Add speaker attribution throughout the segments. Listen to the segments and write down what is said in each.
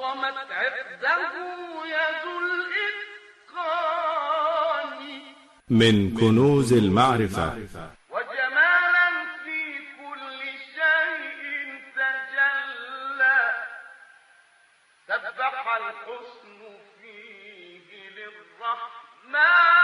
Speaker 1: فخمت عقده يد الإتقان
Speaker 2: من كنوز المعرفة
Speaker 1: وجمالا في كل شيء تجلى سبح الحسن فيه للرحمن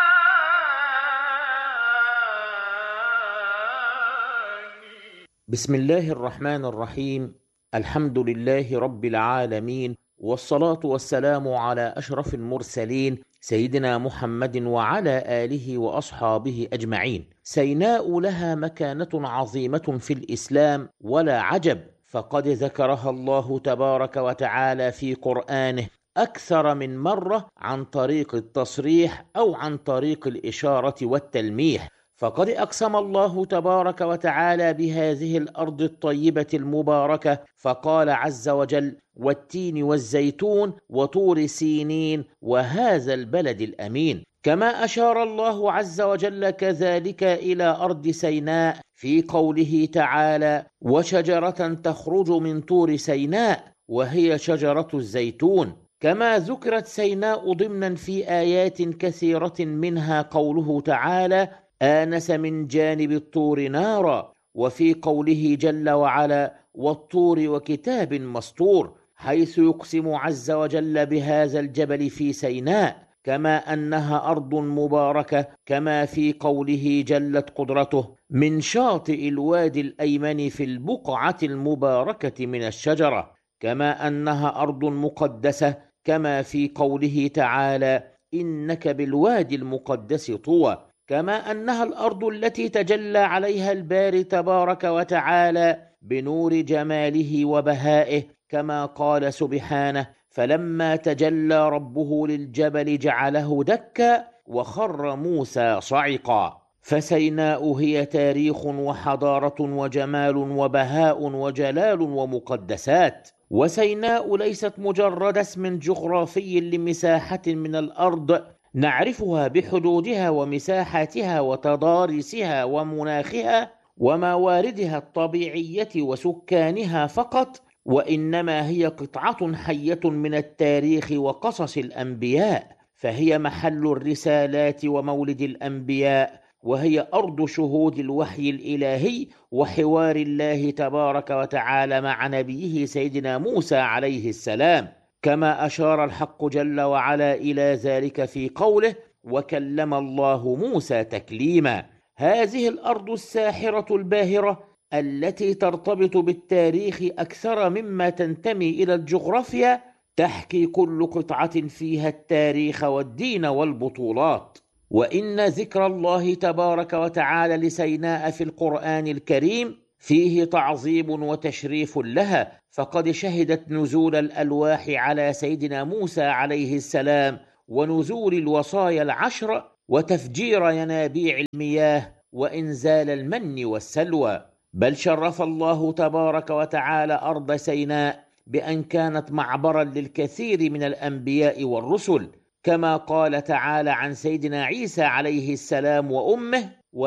Speaker 3: بسم الله الرحمن الرحيم. الحمد لله رب العالمين، والصلاة والسلام على أشرف المرسلين سيدنا محمد وعلى آله وأصحابه أجمعين. سيناء لها مكانة عظيمة في الإسلام ولا عجب، فقد ذكرها الله تبارك وتعالى في قرآنه أكثر من مرة عن طريق التصريح أو عن طريق الإشارة والتلميح. فقد أقسم الله تبارك وتعالى بهذه الأرض الطيبة المباركة، فقال عز وجل: والتين والزيتون وطور سينين وهذا البلد الأمين. كما أشار الله عز وجل كذلك إلى أرض سيناء في قوله تعالى: وشجرة تخرج من طور سيناء وهي شجرة الزيتون. كما ذكرت سيناء ضمنا في آيات كثيرة، منها قوله تعالى: آنس من جانب الطور نارا، وفي قوله جل وعلا: والطور وكتاب مسطور، حيث يقسم عز وجل بهذا الجبل في سيناء، كما أنها أرض مباركة، كما في قوله جلت قدرته: من شاطئ الوادي الأيمن في البقعة المباركة من الشجرة، كما أنها أرض مقدسة، كما في قوله تعالى: إنك بالوادي المقدس طوى، كما أنها الأرض التي تجلى عليها الباري تبارك وتعالى بنور جماله وبهائه، كما قال سبحانه: فلما تجلى ربه للجبل جعله دكا وخر موسى صعقا. فسيناء هي تاريخ وحضارة وجمال وبهاء وجلال ومقدسات. وسيناء ليست مجرد اسم جغرافي لمساحة من الأرض نعرفها بحدودها ومساحاتها وتضاريسها ومناخها ومواردها الطبيعية وسكانها فقط، وإنما هي قطعة حية من التاريخ وقصص الأنبياء، فهي محل الرسالات ومولد الأنبياء، وهي أرض شهود الوحي الإلهي وحوار الله تبارك وتعالى مع نبيه سيدنا موسى عليه السلام، كما أشار الحق جل وعلا إلى ذلك في قوله: وكلم الله موسى تكليما. هذه الأرض الساحرة الباهرة التي ترتبط بالتاريخ أكثر مما تنتمي إلى الجغرافيا، تحكي كل قطعة فيها التاريخ والدين والبطولات. وإن ذكر الله تبارك وتعالى لسيناء في القرآن الكريم فيه تعظيم وتشريف لها، فقد شهدت نزول الألواح على سيدنا موسى عليه السلام، ونزول الوصايا العشر، وتفجير ينابيع المياه، وإنزال المن والسلوى. بل شرف الله تبارك وتعالى أرض سيناء بأن كانت معبرا للكثير من الأنبياء والرسل، كما قال تعالى عن سيدنا عيسى عليه السلام وأمه: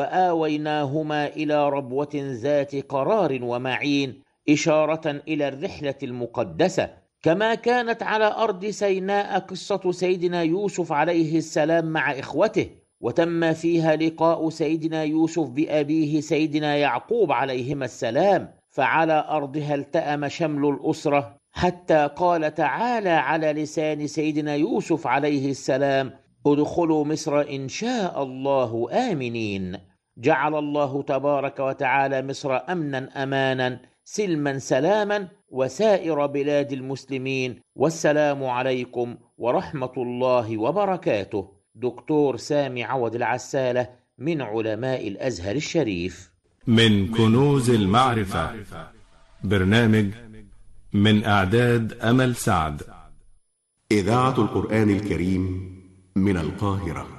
Speaker 3: وآويناهما إلى ربوة ذات قرار ومعين، إشارة إلى الرحلة المقدسة. كما كانت على أرض سيناء قصة سيدنا يوسف عليه السلام مع إخوته، وتم فيها لقاء سيدنا يوسف بأبيه سيدنا يعقوب عليهما السلام، فعلى أرضها التأم شمل الأسرة، حتى قال تعالى على لسان سيدنا يوسف عليه السلام: ادخلوا مصر إن شاء الله آمنين. جعل الله تبارك وتعالى مصر أمنا أمانا، سلما سلاما، وسائر بلاد المسلمين. والسلام عليكم ورحمة الله وبركاته. دكتور سامي عوض العسالة، من علماء الأزهر الشريف.
Speaker 2: من كنوز المعرفة، برنامج من إعداد أمل سعد.
Speaker 4: إذاعة القرآن الكريم من القاهرة.